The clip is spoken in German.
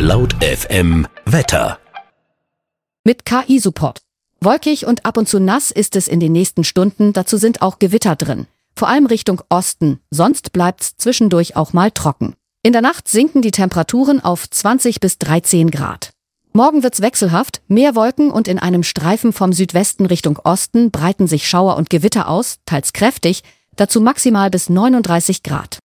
Laut FM Wetter. Mit KI-Support. Wolkig und ab und zu nass ist es in den nächsten Stunden, dazu sind auch Gewitter drin. Vor allem Richtung Osten, sonst bleibt's zwischendurch auch mal trocken. In der Nacht sinken die Temperaturen auf 20 bis 13 Grad. Morgen wird's wechselhaft, mehr Wolken und in einem Streifen vom Südwesten Richtung Osten breiten sich Schauer und Gewitter aus, teils kräftig, dazu maximal bis 39 Grad.